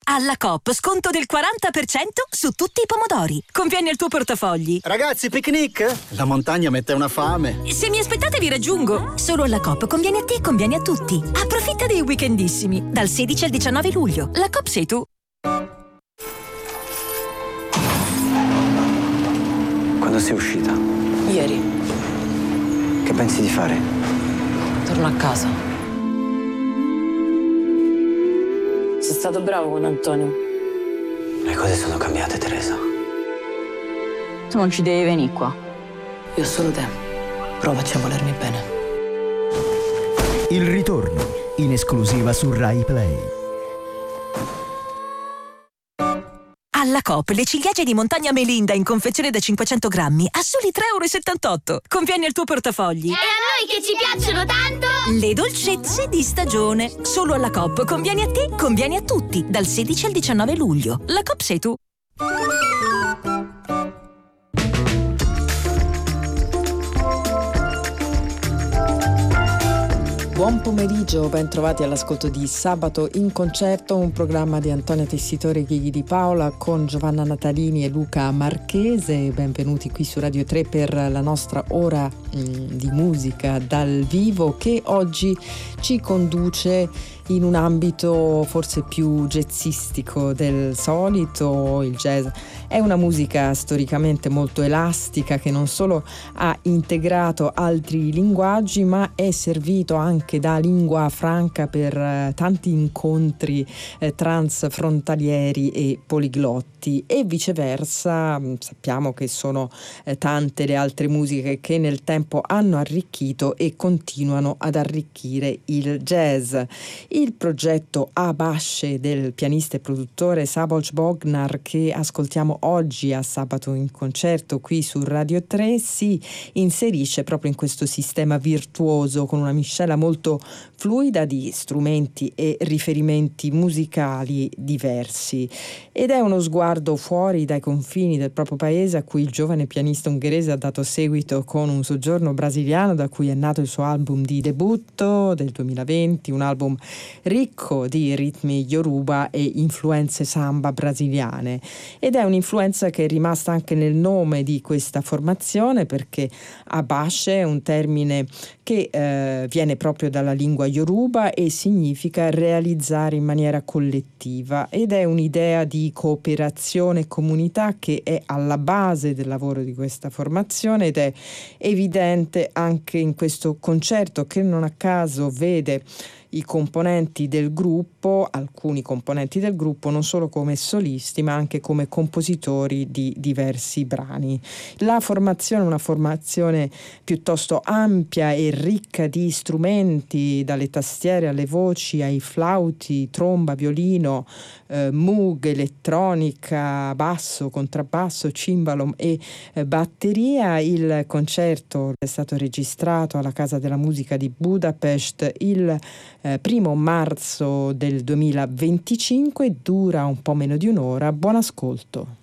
Alla Coop sconto del 40% su tutti i pomodori. Conviene al tuo portafogli. Ragazzi, picnic? La montagna mette una fame. Se mi aspettate vi raggiungo. Solo alla Coop conviene a te e conviene a tutti. Approfitta dei weekendissimi. Dal 16 al 19 luglio. La Coop sei tu. Quando sei uscita? Ieri. Che pensi di fare? Torno a casa. Sei stato bravo con Antonio. Le cose sono cambiate, Teresa. Tu non ci devi venire qua. Io ho solo te. Provaci a volermi bene. Il ritorno, in esclusiva su Rai Play. Alla Coop le ciliegie di montagna Melinda in confezione da 500 grammi a soli 3,78 €. Conviene al tuo portafogli. E a noi che ci piacciono tanto! Le dolcezze di stagione. Solo alla Coop conviene a te, conviene a tutti. Dal 16 al 19 luglio. La Coop sei tu. Buon pomeriggio, ben trovati all'ascolto di Sabato in Concerto, un programma di Antonia Tessitore e Ghighi Di Paola con Giovanna Natalini e Luca Marchese. Benvenuti qui su Radio 3 per la nostra ora di musica dal vivo che oggi ci conduce in un ambito forse più jazzistico del solito. Il jazz è una musica storicamente molto elastica che non solo ha integrato altri linguaggi ma è servito anche da lingua franca per tanti incontri transfrontalieri e poliglotti, e viceversa. Sappiamo che sono tante le altre musiche che nel tempo hanno arricchito e continuano ad arricchire il jazz. Il progetto A Basce del pianista e produttore Szabolcs Bodnár, che ascoltiamo oggi a Sabato in Concerto qui su Radio 3, si inserisce proprio in questo sistema virtuoso con una miscela molto fluida di strumenti e riferimenti musicali diversi, ed è uno sguardo fuori dai confini del proprio paese a cui il giovane pianista ungherese ha dato seguito con un soggiorno brasiliano da cui è nato il suo album di debutto del 2020, un album ricco di ritmi yoruba e influenze samba brasiliane, ed è un'influenza che è rimasta anche nel nome di questa formazione, perché Abashe è un termine che viene proprio dalla lingua yoruba e significa realizzare in maniera collettiva, ed è un'idea di cooperazione e comunità che è alla base del lavoro di questa formazione, ed è evidente anche in questo concerto che non a caso vede i componenti del gruppo, alcuni componenti del gruppo, non solo come solisti ma anche come compositori di diversi brani. La formazione è una formazione piuttosto ampia e ricca di strumenti, dalle tastiere alle voci ai flauti, tromba, violino, moog, elettronica, basso, contrabbasso, cimbalo e batteria. Il concerto è stato registrato alla Casa della Musica di Budapest il 1 marzo del 2025, dura un po' meno di un'ora. Buon ascolto.